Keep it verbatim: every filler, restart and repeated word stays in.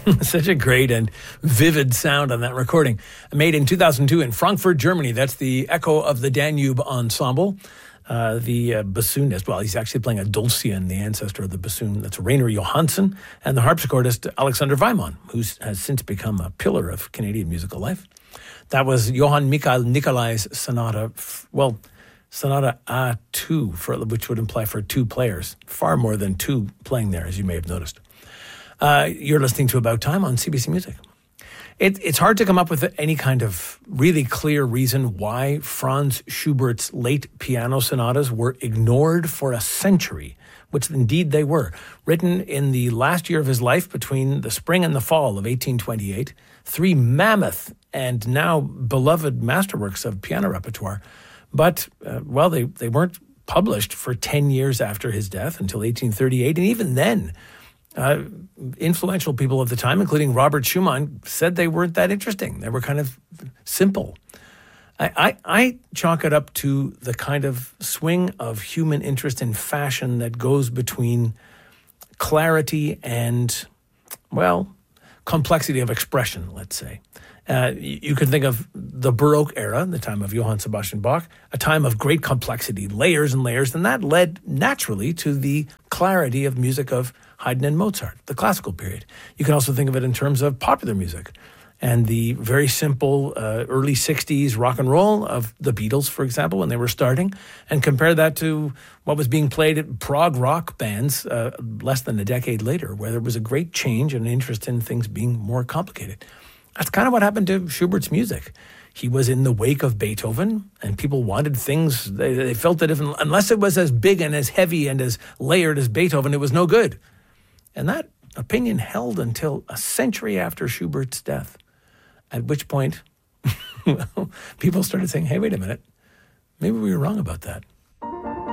Such a great and vivid sound on that recording. Made in two thousand two in Frankfurt, Germany. That's the Echo of the Danube Ensemble. Uh, the uh, bassoonist, well, he's actually playing a dulcian, the ancestor of the bassoon. That's Rainer Johansson. And the harpsichordist, Alexander Weimann, who has since become a pillar of Canadian musical life. That was Johann Michael Nicolai's Sonata, well, Sonata A two, for, which would imply for two players. Far more than two playing there, as you may have noticed. Uh, you're listening to About Time on C B C Music. It, it's hard to come up with any kind of really clear reason why Franz Schubert's late piano sonatas were ignored for a century, which indeed they were. Written in the last year of his life between the spring and the fall of eighteen twenty-eight, three mammoth and now beloved masterworks of piano repertoire. But, uh, well, they, they weren't published for ten years after his death until eighteen thirty-eight. And even then, uh, influential people of the time, including Robert Schumann, said they weren't that interesting. They were kind of simple. I, I, I chalk it up to the kind of swing of human interest in fashion that goes between clarity and, well, complexity of expression, let's say. Uh, you can think of the Baroque era, the time of Johann Sebastian Bach, a time of great complexity, layers and layers, and that led naturally to the clarity of music of Haydn and Mozart, the classical period. You can also think of it in terms of popular music and the very simple uh, early sixties rock and roll of the Beatles, for example, when they were starting, and compare that to what was being played at prog rock bands uh, less than a decade later, where there was a great change and interest in things being more complicated. That's kind of what happened to Schubert's music. He was in the wake of Beethoven, and people wanted things. They, they felt that if, unless it was as big and as heavy and as layered as Beethoven, it was no good. And that opinion held until a century after Schubert's death, at which point well, people started saying, hey, wait a minute, maybe we were wrong about that.